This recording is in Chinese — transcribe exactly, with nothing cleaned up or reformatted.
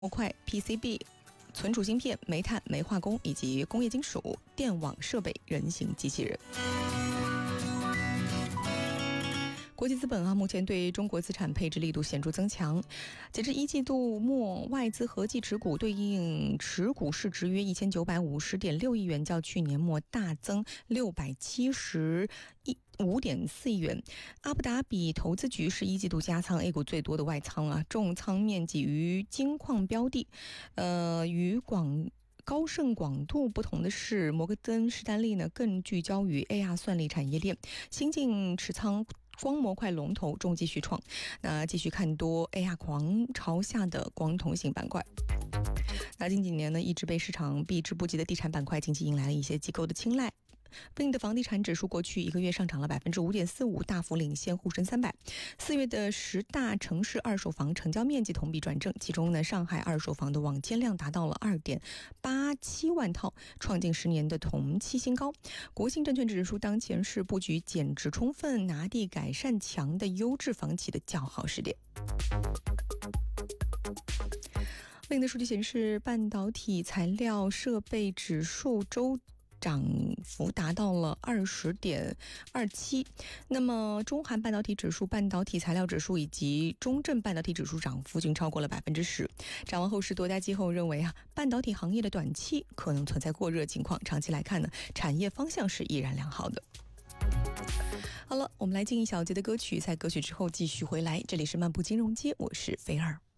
模块、P C B、存储芯片、煤炭、煤化工以及工业金属、电网设备、人形机器人。国际资本啊，目前对中国资产配置力度显著增强。截至一季度末，外资合计持股对应持股市值约一千九百五十点六亿元，较去年末大增六百七十一。五点四亿元。阿布达比投资局是一季度加仓 A 股最多的外仓啊，重仓面积于金矿标的。呃，与广高盛广度不同的是，摩根登士丹利呢更聚焦于 A R 算力产业链，新进持仓光模块龙头中继续创，那继续看多 A R 狂潮下的光通信板块。那近几年呢，一直被市场避之不及的地产板块，近期迎来了一些机构的青睐。对应的房地产指数过去一个月上涨了百分之五点四五，大幅领先沪深三百。四月的十大城市二手房成交面积同比转正，其中呢，上海二手房的网签量达到了二点八七万套，创近十年的同期新高。国信证券指数当前是布局减值充分、拿地改善强的优质房企的较好时点。另的数据显示，半导体材料设备指数周涨幅达到了 二十点二七， 那么中韩半导体指数、半导体材料指数以及中证半导体指数涨幅均超过了 百分之十。 展望后市，多家机构认为啊，半导体行业的短期可能存在过热情况，长期来看呢，产业方向是依然良好的。好了，我们来进一小节的歌曲，在歌曲之后继续回来。这里是漫步金融街，我是菲儿。